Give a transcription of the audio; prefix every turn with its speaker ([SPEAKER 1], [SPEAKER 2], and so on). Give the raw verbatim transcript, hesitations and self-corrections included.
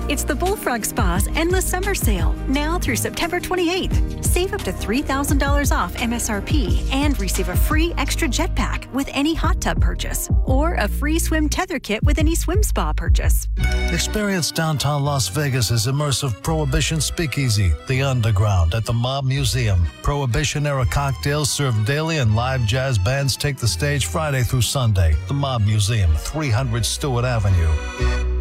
[SPEAKER 1] It's the Bullfrog Spa's Endless Summer Sale, now through September twenty-eighth. Save up to three thousand dollars off M S R P and receive a free extra jetpack with any hot tub purchase, or a free swim tether kit with any swim spa purchase.
[SPEAKER 2] Experience downtown Las Vegas's immersive Prohibition Speakeasy, The Underground at the Mob Museum. Prohibition-era cocktails served daily and live jazz bands take the stage Friday through Sunday. The Mob Museum, three hundred Stewart Avenue.